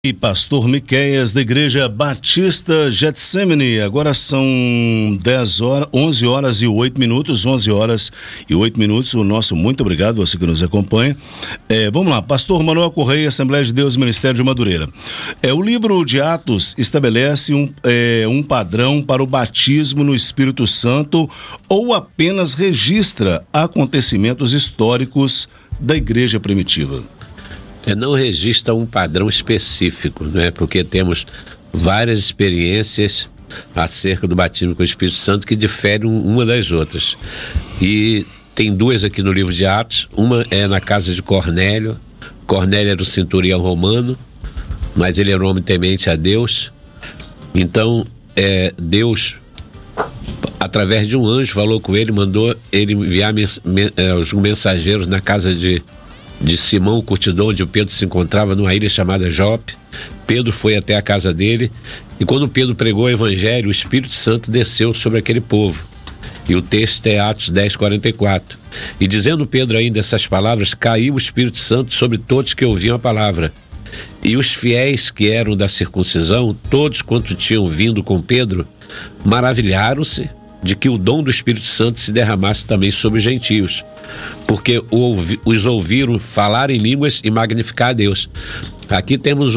E Pastor Miqueias, da Igreja Batista Getsemane. Agora são 11 horas e 8 minutos, 11 horas e 8 minutos. O nosso muito obrigado, você que nos acompanha. Vamos lá, Pastor Manuel Correia, Assembleia de Deus, Ministério de Madureira. O livro de Atos estabelece um padrão para o batismo no Espírito Santo ou apenas registra acontecimentos históricos da igreja primitiva? Não registra um padrão específico, né? Porque temos várias experiências acerca do batismo com o Espírito Santo que diferem uma das outras. E tem duas aqui no livro de Atos. Uma é na casa de Cornélio. Cornélio era o centurião romano, mas ele era um homem temente a Deus. Então, Deus, através de um anjo, falou com ele, mandou ele enviar os mensageiros na casa de Simão, o curtidor, onde o Pedro se encontrava, numa ilha chamada Jope. Pedro foi até a casa dele, e quando Pedro pregou o evangelho, o Espírito Santo desceu sobre aquele povo. E o texto é Atos 10:44. E dizendo Pedro ainda essas palavras, caiu o Espírito Santo sobre todos que ouviam a palavra. E os fiéis que eram da circuncisão, todos quanto tinham vindo com Pedro, maravilharam-se de que o dom do Espírito Santo se derramasse também sobre os gentios, porque os ouviram falar em línguas e magnificar a Deus. Aqui temos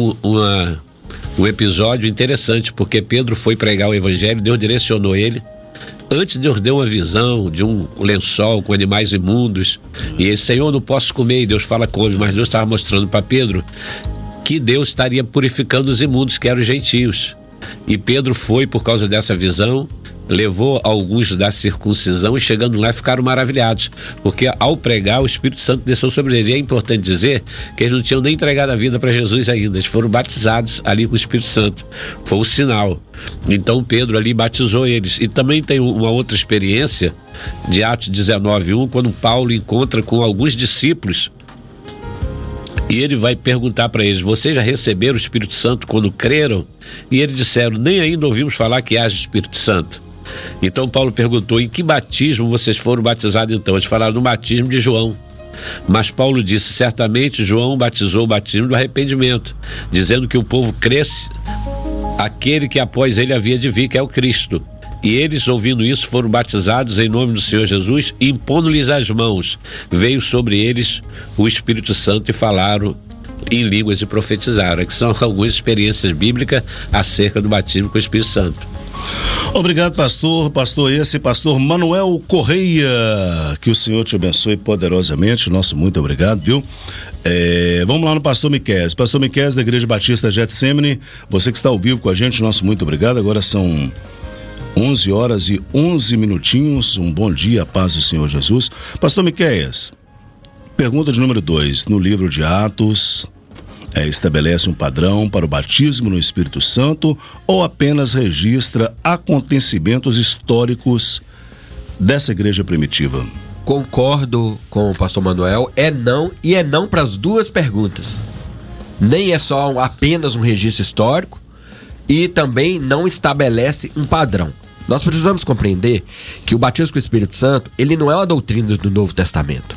um episódio interessante, porque Pedro foi pregar o evangelho, Deus direcionou ele. Antes Deus deu uma visão de um lençol com animais imundos, e ele, Senhor, não posso comer, e Deus fala, come, mas Deus estava mostrando para Pedro que Deus estaria purificando os imundos, que eram os gentios. E Pedro foi por causa dessa visão, levou alguns da circuncisão e chegando lá ficaram maravilhados, porque ao pregar o Espírito Santo desceu sobre eles. E é importante dizer que eles não tinham nem entregado a vida para Jesus ainda, eles foram batizados ali com o Espírito Santo, foi o sinal. Então Pedro ali batizou eles. E também tem uma outra experiência de Atos 19:1, quando Paulo encontra com alguns discípulos e ele vai perguntar para eles: vocês já receberam o Espírito Santo quando creram? E eles disseram: nem ainda ouvimos falar que haja Espírito Santo. Então Paulo perguntou: em que batismo vocês foram batizados então? Eles falaram: no batismo de João. Mas Paulo disse: certamente João batizou o batismo do arrependimento, dizendo que o povo cresce aquele que após ele havia de vir, que é o Cristo. E eles, ouvindo isso, foram batizados em nome do Senhor Jesus, e impondo-lhes as mãos, veio sobre eles o Espírito Santo e falaram em línguas e profetizaram. Que são algumas experiências bíblicas acerca do batismo com o Espírito Santo. Obrigado, pastor. Pastor Manuel Correia, que o Senhor te abençoe poderosamente. Nosso muito obrigado, viu? Vamos lá no Pastor Miqueias. Pastor Miqueias, da Igreja Batista Getsemane. Você que está ao vivo com a gente, nosso muito obrigado. Agora são 11 horas e 11 minutinhos. Um bom dia, a paz do Senhor Jesus. Pastor Miqueias, pergunta de número 2. No livro de Atos, estabelece um padrão para o batismo no Espírito Santo ou apenas registra acontecimentos históricos dessa igreja primitiva? Concordo com o pastor Manuel, é não para as duas perguntas. Nem é só apenas um registro histórico e também não estabelece um padrão. Nós precisamos compreender que o batismo com o Espírito Santo, ele não é uma doutrina do Novo Testamento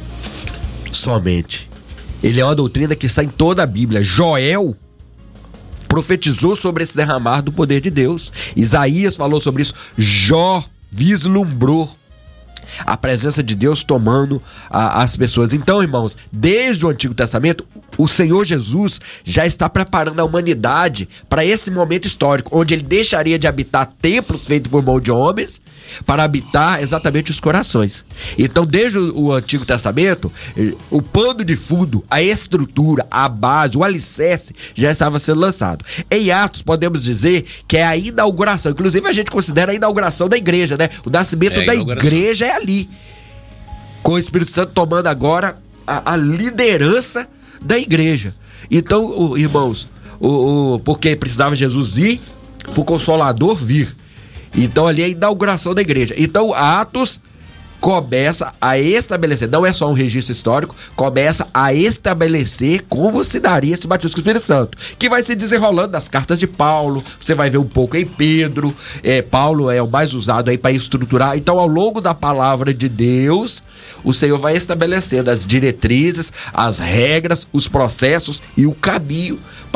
somente. Ele é uma doutrina que está em toda a Bíblia. Joel profetizou sobre esse derramar do poder de Deus. Isaías falou sobre isso. Jó vislumbrou a presença de Deus tomando as pessoas. Então, irmãos, desde o Antigo Testamento, o Senhor Jesus já está preparando a humanidade para esse momento histórico, onde ele deixaria de habitar templos feitos por mão de homens para habitar exatamente os corações. Então, desde o Antigo Testamento, o pano de fundo, a estrutura, a base, o alicerce já estava sendo lançado. Em Atos, podemos dizer que é a inauguração. Inclusive, a gente considera a inauguração da igreja, né? O nascimento da igreja é ali, com o Espírito Santo tomando agora a liderança da igreja. Então, irmãos, porque precisava Jesus ir para o Consolador vir. Então ali é a inauguração da igreja. Então Atos começa a estabelecer, não é só um registro histórico, começa a estabelecer como se daria esse batismo com o Espírito Santo, que vai se desenrolando das cartas de Paulo, você vai ver um pouco em Pedro, Paulo é o mais usado aí para estruturar. Então, ao longo da palavra de Deus, o Senhor vai estabelecendo as diretrizes, as regras, os processos e o caminho